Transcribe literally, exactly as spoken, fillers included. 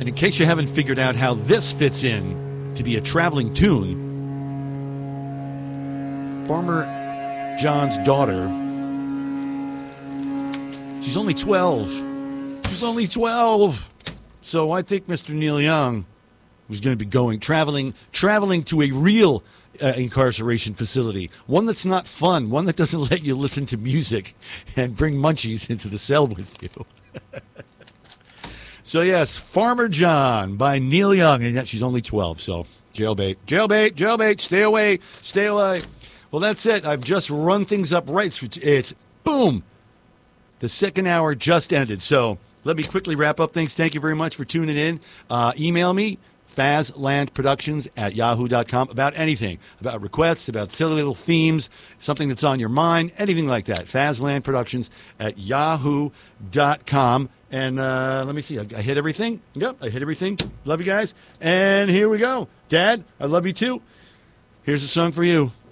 And in case you haven't figured out how this fits in to be a traveling tune, Farmer John's daughter, she's only twelve. She's only twelve. So I think Mister Neil Young was going to be going, traveling, traveling to a real uh, incarceration facility, one that's not fun, one that doesn't let you listen to music and bring munchies into the cell with you. So, yes, Farmer John by Neil Young, and yet she's only twelve, so jailbait, jailbait, jailbait, stay away, stay away. Well, that's it. I've just run things up right. It's, it's boom. The second hour just ended, so let me quickly wrap up things. Thank you very much for tuning in. Uh, email me, fazlandproductions at yahoo dot com, about anything, about requests, about silly little themes, something that's on your mind, anything like that. fazlandproductions at yahoo dot com. And uh, let me see. I, I hit everything. Yep, I hit everything. Love you guys. And here we go. Dad, I love you too. Here's a song for you.